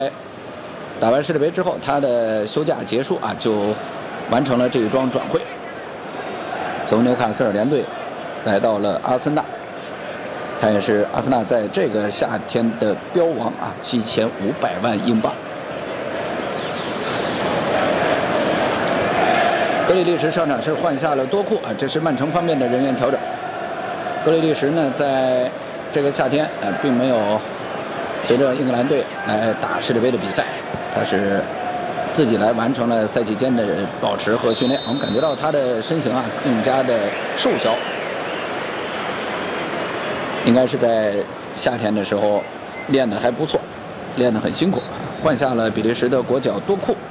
打完世界杯之后，他的休假结束啊，就完成了这一桩转会，从纽卡斯尔联队来到了阿森纳。他也是阿森纳在这个夏天的标王啊，7500万英镑。格里利什上场是换下了多库啊，这是曼城方面的人员调整。格里利什呢，在这个夏天并没有随着英格兰队来打世界杯的比赛，他是自己来完成了赛季间的保持和训练。我们感觉到他的身形啊更加的瘦小，应该是在夏天的时候练得还不错，练得很辛苦。换下了比利时的国脚多库。